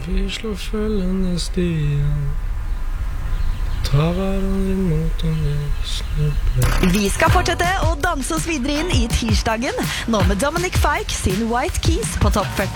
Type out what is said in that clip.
vi slår følgende stier. Tar aldri imot om vi snubler. Vi skal fortsette å danse oss videre inn i tirsdagen, nå med Dominic Fike sin White Keys på Topp 40.